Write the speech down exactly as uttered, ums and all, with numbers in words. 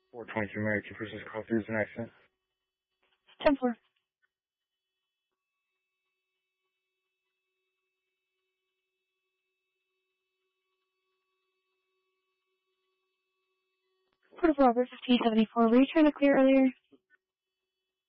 four twenty-three Mary two persons call through an accident. ten four. Port of Robert fifteen seventy-four. Were you trying to clear earlier?